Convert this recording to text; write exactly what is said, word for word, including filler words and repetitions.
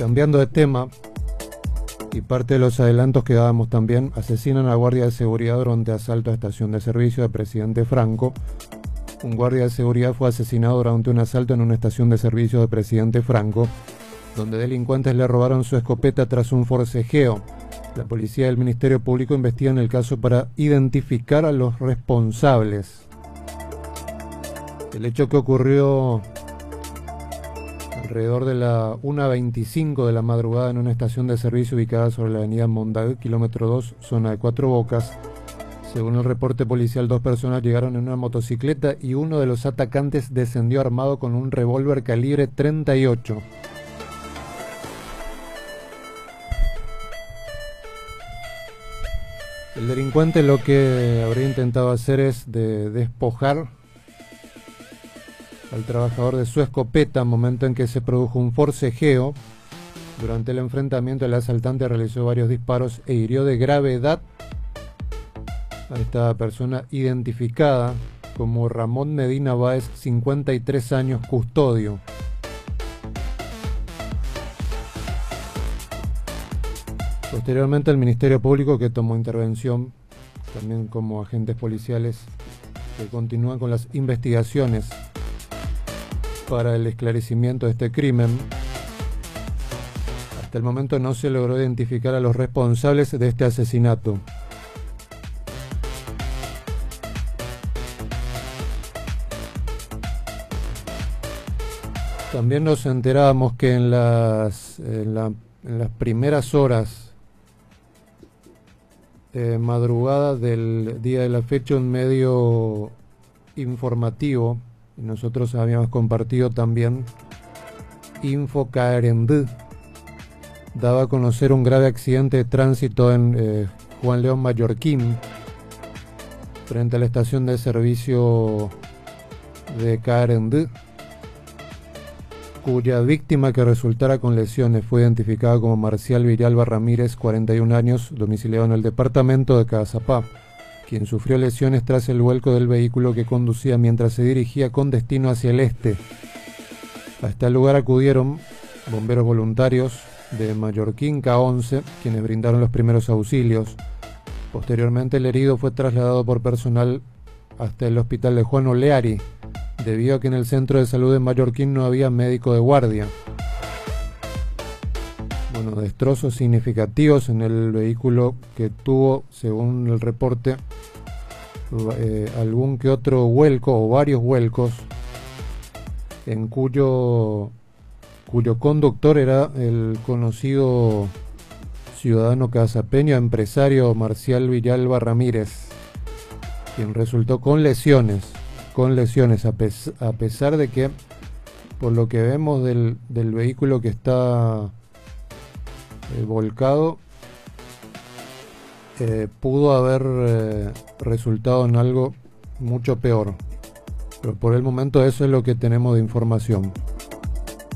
Cambiando de tema, y parte de los adelantos que dábamos también, asesinan a guardia de seguridad durante asalto a estación de servicio de Presidente Franco. Un guardia de seguridad fue asesinado durante un asalto en una estación de servicio de Presidente Franco, donde delincuentes le robaron su escopeta tras un forcejeo. La policía y el Ministerio Público investigan el caso para identificar a los responsables. El hecho que ocurrió alrededor de la una veinticinco de la madrugada en una estación de servicio ubicada sobre la avenida Mondag, kilómetro dos, zona de Cuatro Bocas. Según el reporte policial, dos personas llegaron en una motocicleta y uno de los atacantes descendió armado con un revólver calibre treinta y ocho. El delincuente lo que habría intentado hacer es de despojar al trabajador de su escopeta, momento en que se produjo un forcejeo. Durante el enfrentamiento, el asaltante realizó varios disparos e hirió de gravedad a esta persona identificada como Ramón Medina Báez, cincuenta y tres años, custodio. Posteriormente, el Ministerio Público, que tomó intervención, también como agentes policiales que continúan con las investigaciones para el esclarecimiento de este crimen. Hasta el momento no se logró identificar a los responsables de este asesinato. También nos enterábamos que en las, en la, en las primeras horas de madrugada del día de la fecha, un medio informativo, y nosotros habíamos compartido también, InfoCarendú, daba a conocer un grave accidente de tránsito en eh, Juan León Mallorquín, frente a la estación de servicio de Carendú, cuya víctima que resultara con lesiones fue identificada como Marcial Villalba Ramírez, cuarenta y un años, domiciliado en el departamento de Cazapá, quien sufrió lesiones tras el vuelco del vehículo que conducía mientras se dirigía con destino hacia el este. A este lugar acudieron bomberos voluntarios de Mallorquín K once, quienes brindaron los primeros auxilios. Posteriormente, el herido fue trasladado por personal hasta el hospital de Juan Oleari, debido a que en el centro de salud de Mallorquín no había médico de guardia. Bueno, destrozos significativos en el vehículo que tuvo, según el reporte, eh, algún que otro vuelco o varios vuelcos, en cuyo, cuyo conductor era el conocido ciudadano cazapeño, empresario Marcial Villalba Ramírez, quien resultó con lesiones, con lesiones, a, pes a pesar de que, por lo que vemos del, del vehículo que está eh, volcado, eh, pudo haber eh, resultado en algo mucho peor. Pero por el momento eso es lo que tenemos de información.